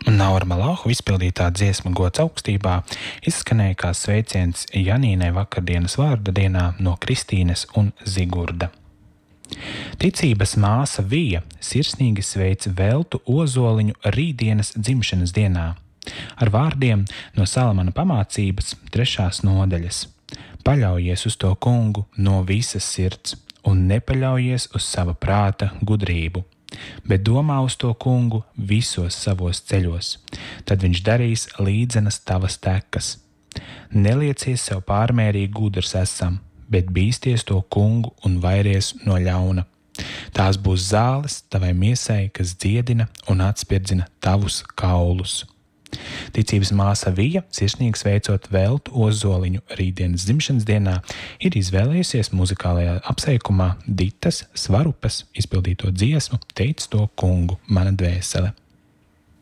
Un Naura Malāhu izpildītā dziesma Gods augstībā izskanēja kā sveiciens Janīnai vakardienas vārda dienā no Kristīnes un Zigurda. Ticības māsa Vija sirsnīgi sveic Veltu Ozoliņu rītdienas dzimšanas dienā ar vārdiem no Salamana pamācības 3. nodaļas. Paļaujies uz to kungu no visas sirds un nepaļaujies uz sava prāta gudrību, bet domā uz to kungu visos savos ceļos, tad viņš darīs līdzenas tavas tekas. Neliecies sev pārmērīgi gudrs esam, bet bīsties to kungu un vairies no ļauna. Tās būs zāles tavai miesai, kas dziedina un atspirdzina tavus kaulus. Ticības māsa Vija, sirsnīgi sveicot Veltu Ozoliņu rītdienas dzimšanas dienā, ir izvēlējusies muzikālajā apsveikumā Ditas Svarupas izpildīto dziesmu Teic to kungu, mana dvēsele.